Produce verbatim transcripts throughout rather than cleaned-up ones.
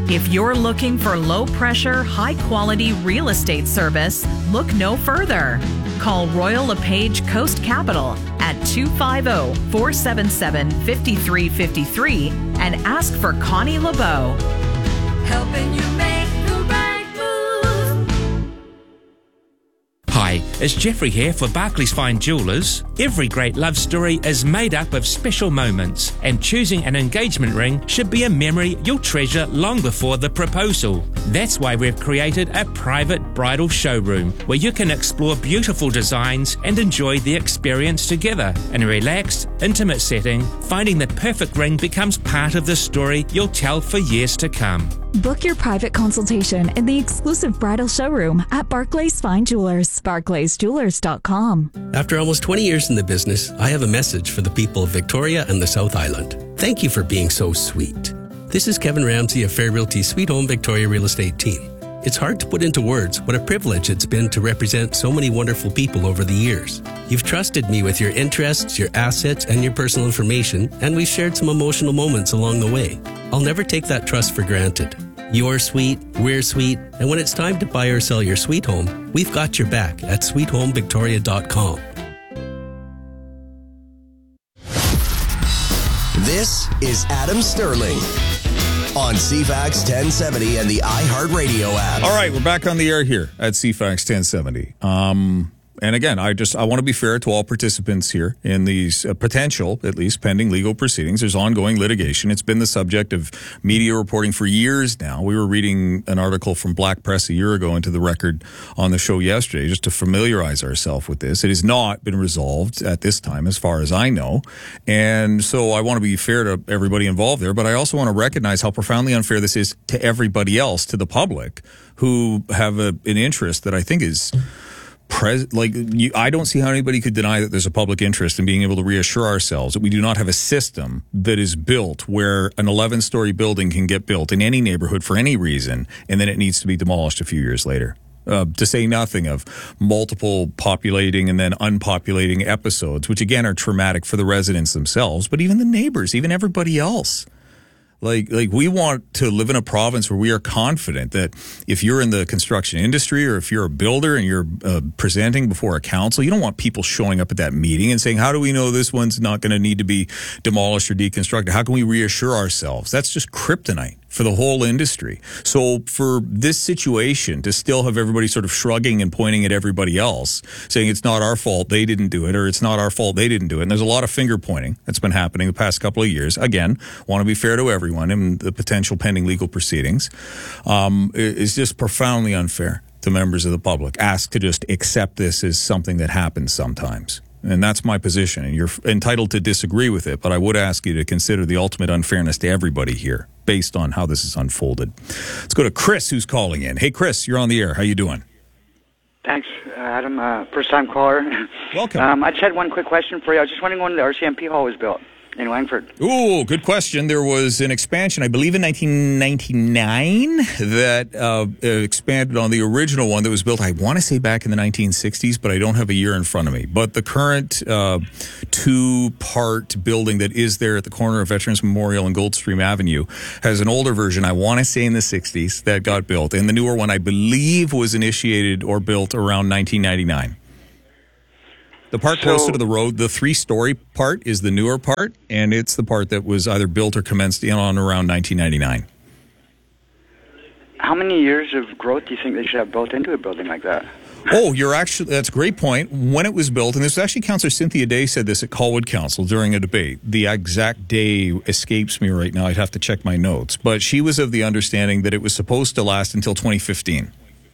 If you're looking for low-pressure, high-quality real estate service, look no further. Call Royal LePage Coast Capital at two five zero, four seven seven, five three five three and ask for Connie LeBeau. Helping you make the right move. Hi, it's Jeffrey here for Barclays Fine Jewellers. Every great love story is made up of special moments, and choosing an engagement ring should be a memory you'll treasure long before the proposal. That's why we've created a private bridal showroom where you can explore beautiful designs and enjoy the experience together. In a relaxed, intimate setting, finding the perfect ring becomes part of the story you'll tell for years to come. Book your private consultation in the exclusive bridal showroom at Barclays Fine Jewellers. barclays jewellers dot com. After almost twenty years in the business, I have a message for the people of Victoria and the South Island. Thank you for being so sweet. This is Kevin Ramsey of Fair Realty Sweet Home Victoria Real Estate Team. It's hard to put into words what a privilege it's been to represent so many wonderful people over the years. You've trusted me with your interests, your assets, and your personal information, and we've shared some emotional moments along the way. I'll never take that trust for granted. You're sweet, we're sweet, and when it's time to buy or sell your sweet home, we've got your back at sweet home victoria dot com. This is Adam Sterling on C FAX ten seventy and the iHeartRadio app. All right, we're back on the air here at C FAX ten seventy. Um, and again, I just I want to be fair to all participants here in these uh, potential, at least pending legal proceedings. There's ongoing litigation. It's been the subject of media reporting for years now. We were reading an article from Black Press a year ago into the record on the show yesterday just to familiarize ourselves with this. It has not been resolved at this time, as far as I know. And so I want to be fair to everybody involved there, but I also want to recognize how profoundly unfair this is to everybody else, to the public, who have a, an interest that I think is... Pres- like you, I don't see how anybody could deny that there's a public interest in being able to reassure ourselves that we do not have a system that is built where an eleven-story building can get built in any neighborhood for any reason, and then it needs to be demolished a few years later. Uh, to say nothing of multiple populating and then unpopulating episodes, which again are traumatic for the residents themselves, but even the neighbors, even everybody else. Like, like we want to live in a province where we are confident that if you're in the construction industry or if you're a builder and you're uh, presenting before a council, you don't want people showing up at that meeting and saying, how do we know this one's not going to need to be demolished or deconstructed? How can we reassure ourselves? That's just kryptonite for the whole industry. So for this situation to still have everybody sort of shrugging and pointing at everybody else, saying it's not our fault, they didn't do it, or it's not our fault, they didn't do it. And there's a lot of finger pointing that's been happening the past couple of years. Again, want to be fair to everyone and the potential pending legal proceedings. Um, is just profoundly unfair to members of the public. Asked to just accept this as something that happens sometimes. And that's my position, and you're entitled to disagree with it, but I would ask you to consider the ultimate unfairness to everybody here based on how this is unfolded. Let's go to Chris, who's calling in. Hey, Chris, you're on the air. How you doing? Thanks, Adam. Uh, first-time caller. Welcome. Um, I just had one quick question for you. I was just wondering when the R C M P hall was built in Langford. Ooh, good question. There was an expansion, I believe in nineteen ninety-nine, that uh, expanded on the original one that was built, I want to say back in the nineteen sixties, but I don't have a year in front of me. But the current uh, two-part building that is there at the corner of Veterans Memorial and Goldstream Avenue has an older version, I want to say in the sixties, that got built. And the newer one, I believe, was initiated or built around nineteen ninety-nine. The part So- closer to the road, the three-story part, is the newer part, and it's the part that was either built or commenced in on around nineteen ninety-nine. How many years of growth do you think they should have built into a building like that? Oh, you're actually, that's a great point. When it was built, and this was actually Councillor Cynthia Day said this at Colwood Council during a debate. The exact day escapes me right now. I'd have to check my notes. But she was of the understanding that it was supposed to last until twenty fifteen.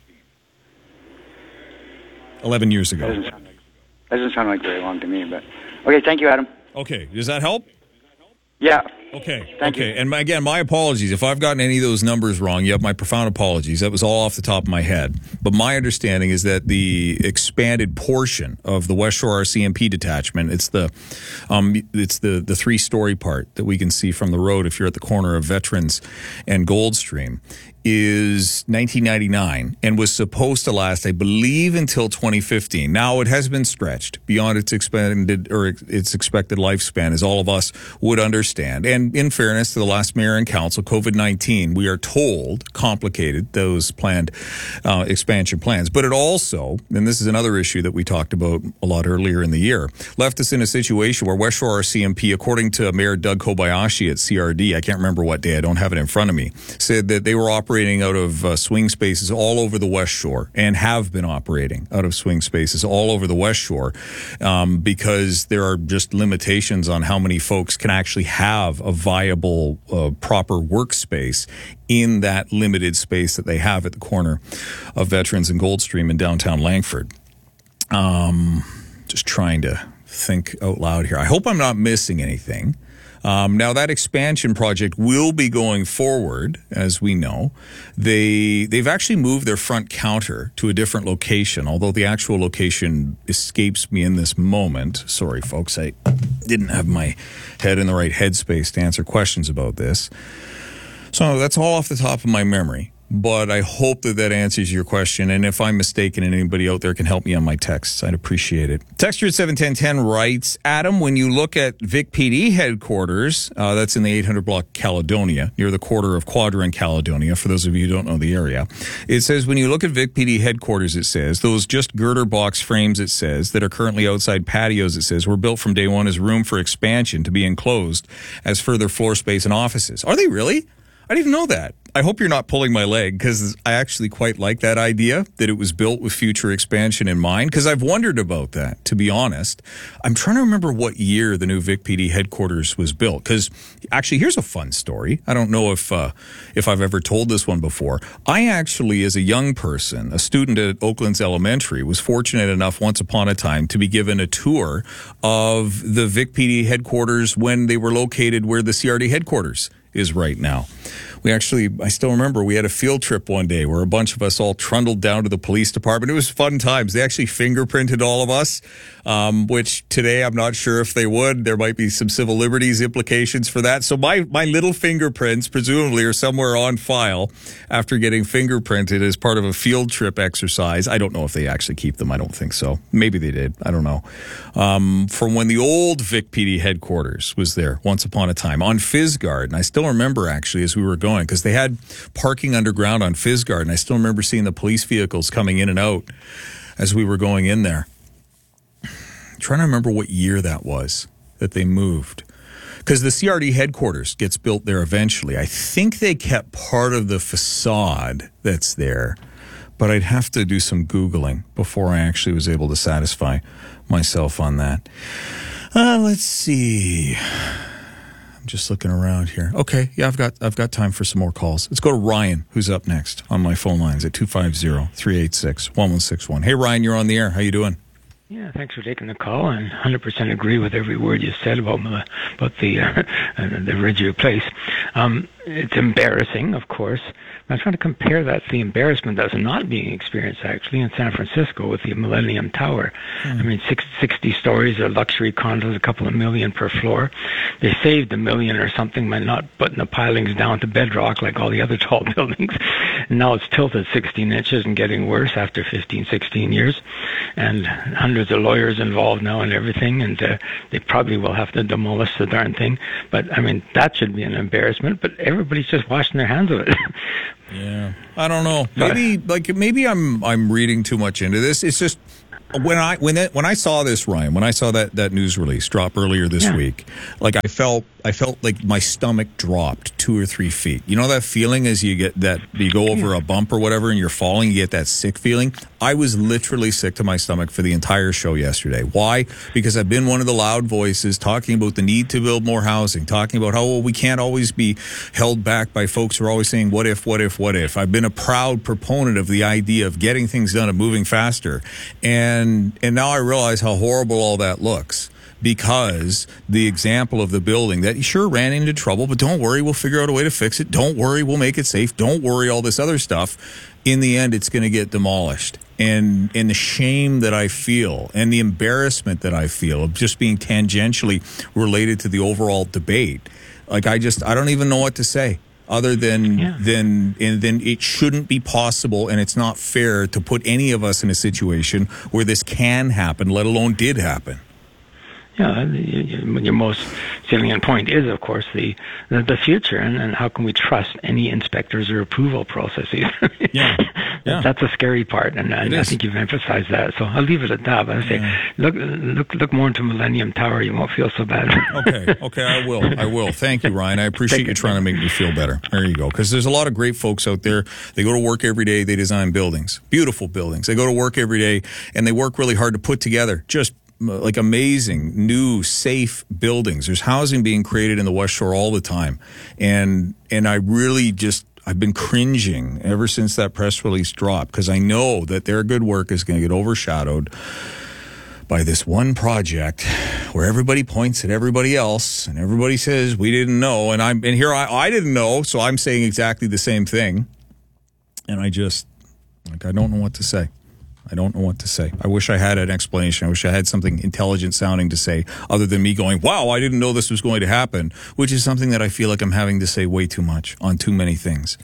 eleven years ago. Doesn't sound like, doesn't sound like very long to me, but... Okay, thank you, Adam. Okay, does that help? Yeah. Okay. Thank okay. you. And my, again, my apologies. If I've gotten any of those numbers wrong, you have my profound apologies. That was all off the top of my head. But my understanding is that the expanded portion of the West Shore R C M P detachment, it's the um, it's the, the three-story part that we can see from the road if you're at the corner of Veterans and Goldstream, is nineteen ninety-nine and was supposed to last, I believe, until twenty fifteen. Now, it has been stretched beyond its expanded or its expected lifespan, as all of us would understand. And and in fairness to the last mayor and council, COVID nineteen, we are told, complicated those planned uh, expansion plans. But it also, and this is another issue that we talked about a lot earlier in the year, left us in a situation where West Shore R C M P, according to Mayor Doug Kobayashi at C R D, I can't remember what day, I don't have it in front of me, said that they were operating out of uh, swing spaces all over the West Shore and have been operating out of swing spaces all over the West Shore um, because there are just limitations on how many folks can actually have a viable, uh, proper workspace in that limited space that they have at the corner of Veterans and Goldstream in downtown Langford. Um, just trying to think out loud here. I hope I'm not missing anything. Um, now, that expansion project will be going forward, as we know. They, they've actually moved their front counter to a different location, although the actual location escapes me in this moment. Sorry, folks, I didn't have my head in the right headspace to answer questions about this. So that's all off the top of my memory. But I hope that that answers your question. And if I'm mistaken and anybody out there can help me on my texts, I'd appreciate it. Texture at seven ten ten writes, Adam, when you look at Vic P D headquarters, uh, that's in the eight hundred block Caledonia, near the quarter of Quadra and Caledonia, for those of you who don't know the area. It says, when you look at Vic P D headquarters, it says, those just girder box frames, it says, that are currently outside patios, it says, were built from day one as room for expansion to be enclosed as further floor space and offices. Are they really? I didn't know that. I hope you're not pulling my leg, because I actually quite like that idea, that it was built with future expansion in mind, because I've wondered about that, to be honest. I'm trying to remember what year the new Vic P D headquarters was built, because actually, here's a fun story. I don't know if uh, if I've ever told this one before. I actually, as a young person, a student at Oaklands Elementary, was fortunate enough once upon a time to be given a tour of the Vic P D headquarters when they were located where the C R D headquarters is right now. We actually, I still remember, we had a field trip one day where a bunch of us all trundled down to the police department. It was fun times. They actually fingerprinted all of us, um, which today I'm not sure if they would. There might be some civil liberties implications for that. So my, my little fingerprints presumably are somewhere on file after getting fingerprinted as part of a field trip exercise. I don't know if they actually keep them. I don't think so. Maybe they did. I don't know. Um, from when the old Vic P D headquarters was there once upon a time on Fisgard. And I still remember actually as we were going, because they had parking underground on Fisgard, and I still remember seeing the police vehicles coming in and out as we were going in there. I'm trying to remember what year that was that they moved, because the C R D headquarters gets built there eventually. I think they kept part of the facade that's there, but I'd have to do some Googling before I actually was able to satisfy myself on that. Uh, let's see. Just looking around here. Okay, yeah, I've got I've got time for some more calls. Let's go to Ryan, who's up next on my phone lines at two five zero, three eight six, one one six one. Hey, Ryan, you're on the air. How you doing? Yeah, thanks for taking the call, and one hundred percent agree with every word you said about the, about the, uh, the Reggio Place. Um, it's embarrassing, of course. I'm trying to compare that to the embarrassment that's not being experienced, actually, in San Francisco with the Millennium Tower. Mm. I mean, six, sixty stories of luxury condos, a couple of million per floor. They saved a million or something by not putting the pilings down to bedrock like all the other tall buildings. And now it's tilted sixteen inches and getting worse after fifteen, sixteen years. And hundreds of lawyers involved now and everything, and uh, they probably will have to demolish the darn thing. But, I mean, that should be an embarrassment, but everybody's just washing their hands of it. Yeah, I don't know. Maybe like maybe I'm I'm reading too much into this. It's just when I when that, when I saw this, Ryan, when I saw that, that news release drop earlier this yeah. week, like I felt I felt like my stomach dropped two or three feet. You know that feeling as you get that you go over yeah. a bump or whatever and you're falling, you get that sick feeling. I was literally sick to my stomach for the entire show yesterday. Why? Because I've been one of the loud voices talking about the need to build more housing, talking about how well, we can't always be held back by folks who are always saying, what if, what if, what if. I've been a proud proponent of the idea of getting things done and moving faster. And, and now I realize how horrible all that looks. Because the example of the building that sure ran into trouble, but don't worry, we'll figure out a way to fix it. Don't worry, we'll make it safe. Don't worry, all this other stuff. In the end, it's going to get demolished. And, and the shame that I feel and the embarrassment that I feel of just being tangentially related to the overall debate. Like, I just, I don't even know what to say. Other than, yeah. than, and then it shouldn't be possible, and it's not fair to put any of us in a situation where this can happen, let alone did happen. Yeah, your most salient point is, of course, the the, the future, and, and how can we trust any inspectors or approval processes? Yeah, yeah. That's a scary part, and, and I think you've emphasized that. So I'll leave it at that. But I say, yeah. look, look, look more into Millennium Tower. You won't feel so bad. okay, okay, I will, I will. Thank you, Ryan. I appreciate you trying to make me feel better. There you go. Because there's a lot of great folks out there. They go to work every day. They design buildings, beautiful buildings. They go to work every day, and they work really hard to put together just like amazing, new, safe buildings. There's housing being created in the West Shore all the time. And and I really just, I've been cringing ever since that press release dropped, because I know that their good work is going to get overshadowed by this one project where everybody points at everybody else and everybody says, we didn't know. And I'm and here I, I didn't know, so I'm saying exactly the same thing. And I just, like, I don't know what to say. I don't know what to say. I wish I had an explanation. I wish I had something intelligent sounding to say other than me going, wow, I didn't know this was going to happen, which is something that I feel like I'm having to say way too much on too many things.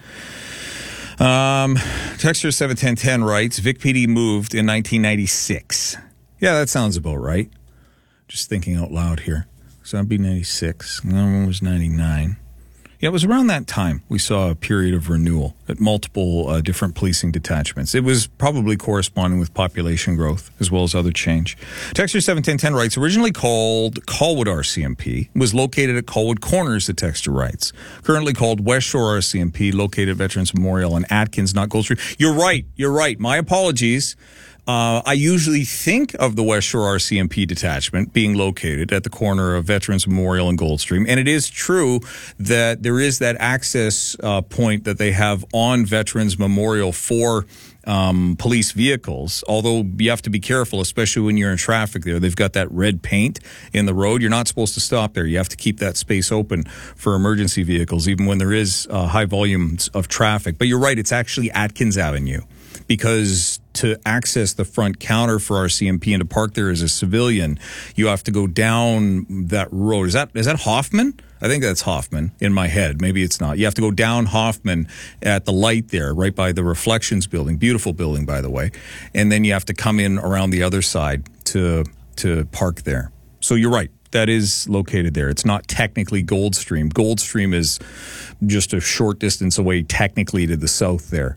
Um, Texter seven ten ten writes, Vic P D moved in nineteen ninety-six. Yeah, that sounds about right. Just thinking out loud here. So that'd be ninety-six. Another one was ninety-nine. Yeah, it was around that time we saw a period of renewal at multiple uh, different policing detachments. It was probably corresponding with population growth as well as other change. Texter seven ten ten writes, originally called Colwood R C M P, was located at Colwood Corners, the texter writes. Currently called West Shore R C M P, located at Veterans Memorial in Atkins, not Gold Stream. You're right, you're right. My apologies. Uh, I usually think of the West Shore R C M P detachment being located at the corner of Veterans Memorial and Goldstream. And it is true that there is that access uh, point that they have on Veterans Memorial for um, police vehicles, although you have to be careful, especially when you're in traffic there. They've got that red paint in the road. You're not supposed to stop there. You have to keep that space open for emergency vehicles, even when there is uh, high volumes of traffic. But you're right, it's actually Atkins Avenue, because to access the front counter for R C M P and to park there as a civilian, you have to go down that road. Is that is that Hoffman? I think that's Hoffman in my head. Maybe it's not. You have to go down Hoffman at the light there, right by the Reflections building. Beautiful building, by the way. And then you have to come in around the other side to to park there. So you're right. That is located there. It's not technically Goldstream. Goldstream is just a short distance away technically to the south there.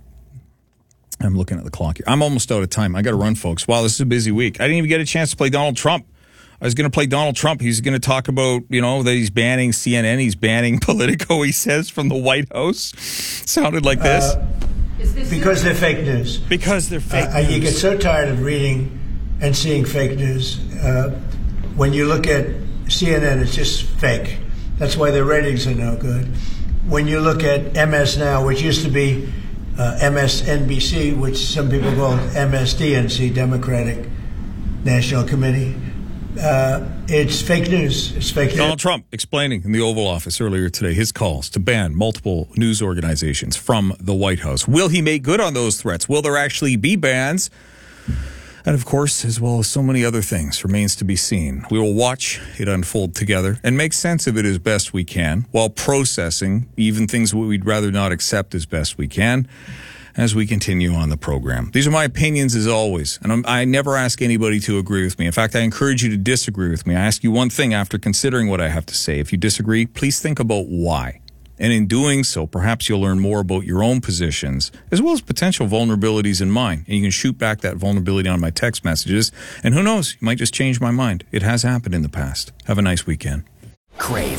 I'm looking at the clock here. I'm almost out of time. I got to run, folks. Wow, this is a busy week. I didn't even get a chance to play Donald Trump. I was going to play Donald Trump. He's going to talk about, you know, that he's banning C N N. He's banning Politico, he says, from the White House. Sounded like this. Uh, this because they're fake news. Because they're fake uh, news. You get so tired of reading and seeing fake news. Uh, when you look at C N N, it's just fake. That's why their ratings are no good. When you look at M S Now, which used to be Uh, M S N B C, which some people call M S D N C, Democratic National Committee. Uh, it's fake news. It's fake news. Donald Trump explaining in the Oval Office earlier today his calls to ban multiple news organizations from the White House. Will he make good on those threats? Will there actually be bans? And of course, as well as so many other things, remains to be seen. We will watch it unfold together and make sense of it as best we can, while processing even things we'd rather not accept as best we can as we continue on the program. These are my opinions as always, and I'm, I never ask anybody to agree with me. In fact, I encourage you to disagree with me. I ask you one thing after considering what I have to say. If you disagree, please think about why. And in doing so, perhaps you'll learn more about your own positions, as well as potential vulnerabilities in mine. And you can shoot back that vulnerability on my text messages. And who knows, you might just change my mind. It has happened in the past. Have a nice weekend. Crave